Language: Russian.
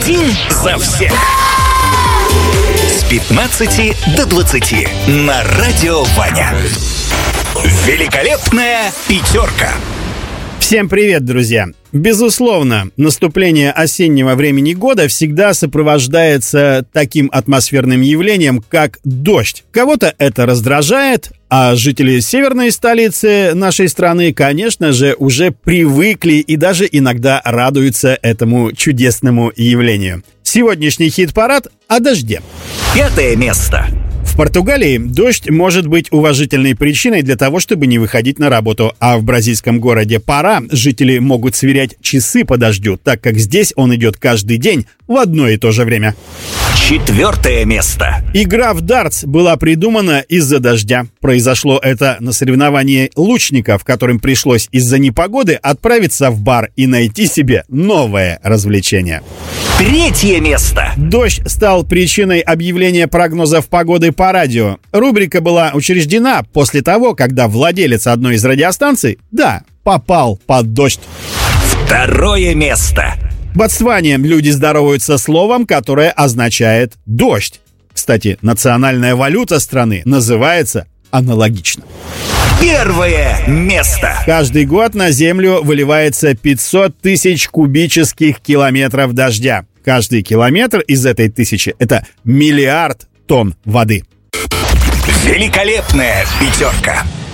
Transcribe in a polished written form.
Один за всех. С 15 до 20 на Радио Ваня. Великолепная пятерка. Всем привет, друзья! Безусловно, наступление осеннего времени года всегда сопровождается таким атмосферным явлением, как дождь. Кого-то это раздражает, а жители северной столицы нашей страны, конечно же, уже привыкли и даже иногда радуются этому чудесному явлению. Сегодняшний хит-парад о дожде. 5 место. В Португалии дождь может быть уважительной причиной для того, чтобы не выходить на работу, а в бразильском городе Парá жители могут сверять часы по дождю, так как здесь он идет каждый день в одно и то же время. 4 место. Игра в дартс была придумана из-за дождя. Произошло это на соревновании лучников, которым пришлось из-за непогоды отправиться в бар и найти себе новое развлечение. 3 место. Дождь стал причиной объявления прогнозов погоды по радио. Рубрика была учреждена после того, когда владелец одной из радиостанций, попал под дождь. 2 место. В Ботсване люди здороваются словом, которое означает «дождь». Кстати, национальная валюта страны называется аналогично. 1 место. Каждый год на Землю выливается 500 тысяч кубических километров дождя. Каждый километр из этой 1000 – это миллиард тонн воды. Великолепная пятерка.